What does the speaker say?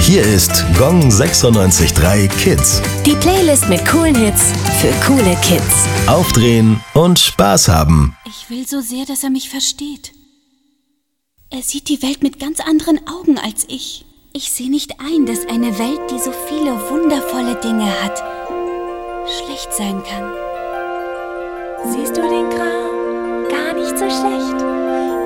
Hier ist Gong 96.3 Kids. Die Playlist mit coolen Hits für coole Kids. Aufdrehen und Spaß haben. Ich will so sehr, dass er mich versteht. Er sieht die Welt mit ganz anderen Augen als ich. Ich sehe nicht ein, dass eine Welt, die so viele wundervolle Dinge hat, schlecht sein kann. Siehst du den Kram? Gar nicht so schlecht.